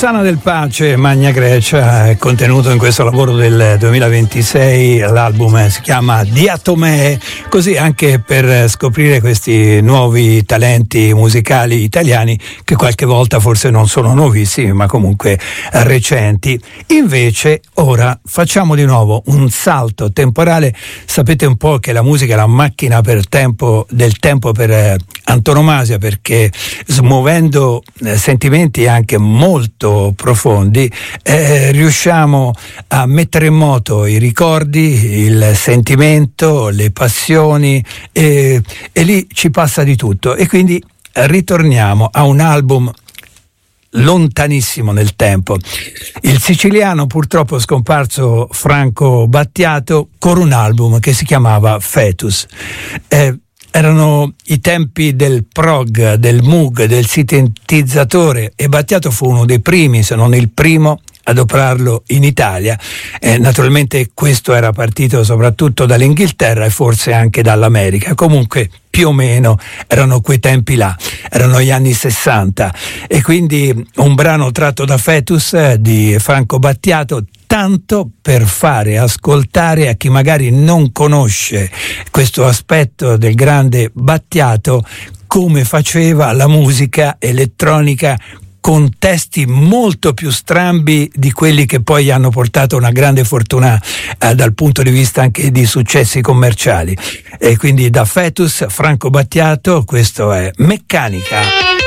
Ossana del Pace, Magna Grecia, è contenuto in questo lavoro del 2026. L'album si chiama Diatomee, così anche per scoprire questi nuovi talenti musicali italiani che qualche volta forse non sono nuovissimi ma comunque recenti. Invece ora facciamo di nuovo un salto temporale. Sapete un po' che la musica è la macchina del tempo per antonomasia, perché smuovendo sentimenti anche molto profondi riusciamo a mettere in moto i ricordi, il sentimento, le passioni e lì ci passa di tutto, e quindi ritorniamo a un album lontanissimo nel tempo. Il siciliano purtroppo scomparso Franco Battiato con un album che si chiamava Fetus. Erano i tempi del prog, del Moog, del sintetizzatore, e Battiato fu uno dei primi, se non il primo, ad operarlo in Italia. Naturalmente questo era partito soprattutto dall'Inghilterra e forse anche dall'America. Comunque più o meno erano quei tempi là, erano gli anni 60, e quindi un brano tratto da Fetus di Franco Battiato, tanto per fare ascoltare a chi magari non conosce questo aspetto del grande Battiato come faceva la musica elettronica, con testi molto più strambi di quelli che poi hanno portato una grande fortuna dal punto di vista anche di successi commerciali. E quindi da Fetus, Franco Battiato, questo è Meccanica.